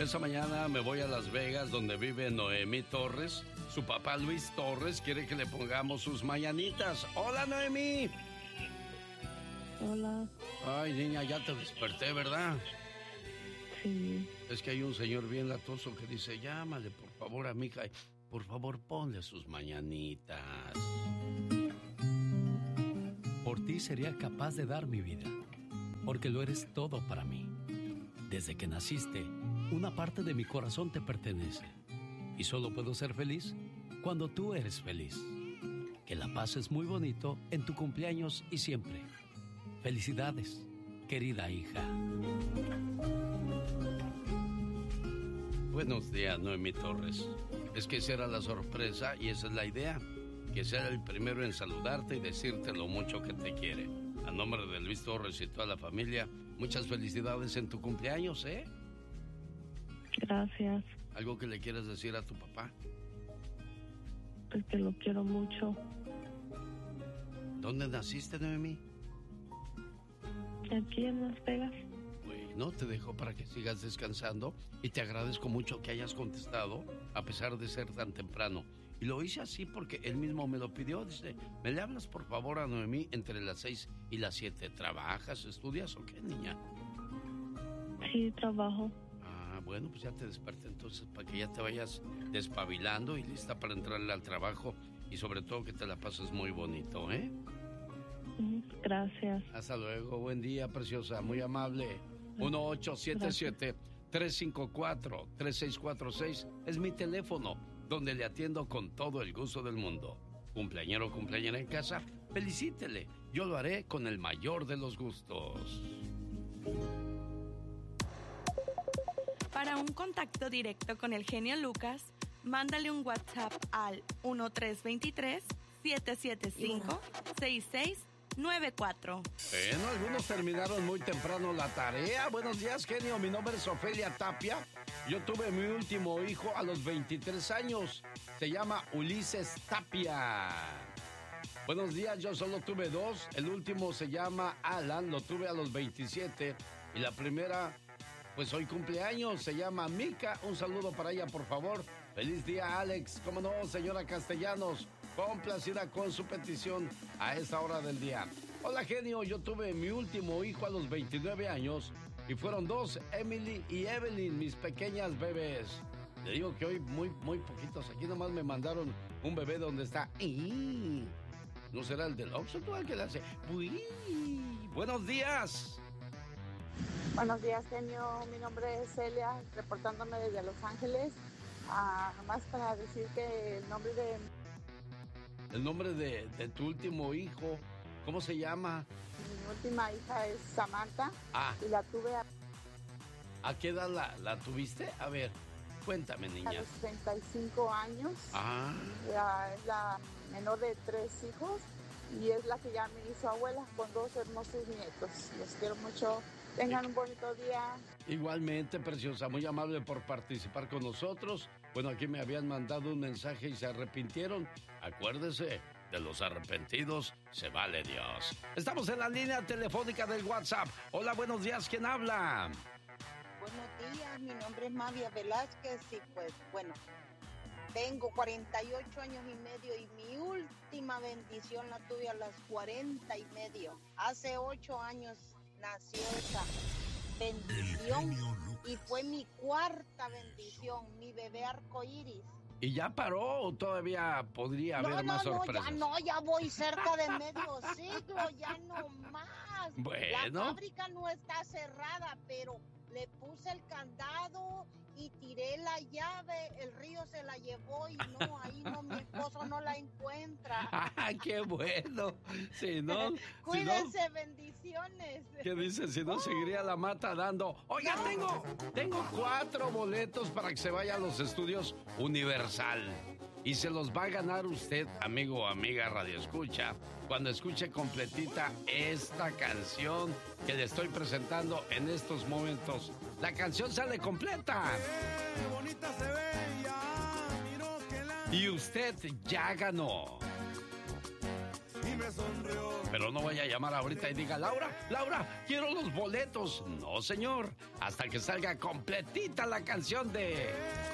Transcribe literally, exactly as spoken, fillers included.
Esta mañana me voy a Las Vegas, donde vive Noemí Torres. Su papá Luis Torres quiere que le pongamos sus mañanitas. ¡Hola, Noemí! Hola. Ay, niña, ya te desperté, ¿verdad? Sí. Es que hay un señor bien latoso que dice, llámale, por favor, a mi hija. Por favor, ponle sus mañanitas. Por ti sería capaz de dar mi vida, porque lo eres todo para mí. Desde que naciste, una parte de mi corazón te pertenece. Y solo puedo ser feliz cuando tú eres feliz. Que la pases muy bonito en tu cumpleaños y siempre. Felicidades, querida hija. Buenos días, Noemí Torres. Es que esa era la sorpresa y esa es la idea. Que sea el primero en saludarte y decirte lo mucho que te quiere. A nombre de Luis Torres y toda la familia, muchas felicidades en tu cumpleaños, ¿eh? Gracias. ¿Algo que le quieras decir a tu papá? Pues que lo quiero mucho. ¿Dónde naciste, Noemí? Aquí en Las Vegas. Bueno, te dejo para que sigas descansando y te agradezco mucho que hayas contestado a pesar de ser tan temprano. Y lo hice así porque él mismo me lo pidió. Dice, ¿me le hablas por favor a Noemí entre las seis y las siete? ¿Trabajas, estudias o qué, niña? Sí, trabajo. Ah, bueno, pues ya te desperté entonces para que ya te vayas despabilando y lista para entrarle al trabajo. Y sobre todo que te la pases muy bonito, ¿eh? Gracias. Hasta luego, buen día, preciosa, muy amable. uno ocho siete siete, tres cinco cuatro, tres seis cuatro seis es mi teléfono, donde le atiendo con todo el gusto del mundo. Cumpleañero o cumpleañera en casa, felicítele. Yo lo haré con el mayor de los gustos. Para un contacto directo con el genio Lucas, mándale un WhatsApp al uno tres dos tres, siete siete cinco, seis seis nueve cuatro. Bueno, algunos terminaron muy temprano la tarea. Buenos días, genio. Mi nombre es Ofelia Tapia. Yo tuve mi último hijo a los veintitrés años. Se llama Ulises Tapia. Buenos días, yo solo tuve dos. El último se llama Alan, lo tuve a los veintisiete. Y la primera, pues hoy cumpleaños, se llama Mica. Un saludo para ella, por favor. Feliz día, Alex. ¿Cómo no, señora Castellanos? Complacida con su petición a esta hora del día. Hola, genio, yo tuve mi último hijo a los veintinueve años y fueron dos, Emily y Evelyn, mis pequeñas bebés. Le digo que hoy muy, muy poquitos. Aquí nomás me mandaron un bebé donde está... ¿No será el del Oxxo tú el que le hace? Uy. Buenos días. Buenos días, genio. Mi nombre es Celia, reportándome desde Los Ángeles. Ah, más para decir que el nombre de... El nombre de, de tu último hijo, ¿cómo se llama? Mi última hija es Samantha. Ah. Y la tuve a... ¿A qué edad la, la tuviste? A ver, cuéntame, niña. A los treinta y cinco años. Ah. La, es la menor de tres hijos y es la que ya me hizo abuela con dos hermosos nietos. Los quiero mucho. Tengan un bonito día. Igualmente, preciosa, muy amable por participar con nosotros. Bueno, aquí me habían mandado un mensaje y se arrepintieron. Acuérdese, de los arrepentidos se vale Dios. Estamos en la línea telefónica del WhatsApp. Hola, buenos días, ¿quién habla? Buenos días, mi nombre es Mavia Velázquez y pues, bueno, tengo cuarenta y ocho años y medio y mi última bendición la tuve a las cuarenta y medio. Hace ocho años nació esa bendición y fue mi cuarta bendición, mi bebé arcoíris. ¿Y ya paró o todavía podría haber no, más no, sorpresas? No, ya no, ya voy cerca de medio siglo, ya no más. Bueno. La fábrica no está cerrada, pero le puse el candado y tiré la llave, el río se la llevó y no, ahí no, mi esposo no la encuentra. ¡Ah, qué bueno! Si no... Cuídense, si no, bendiciones. ¿qué dice? Si no, seguiría la mata dando... Oiga, tengo, tengo cuatro boletos para que se vaya a los estudios Universal. Y se los va a ganar usted, amigo o amiga radioescucha, cuando escuche completita esta canción que le estoy presentando en estos momentos. La canción sale completa. ¡Qué bonita se ve! Ya miro que la... Y usted ya ganó. Y me sonrió. Pero no vaya a llamar ahorita y diga, Laura, Laura, quiero los boletos. No, señor, hasta que salga completita la canción de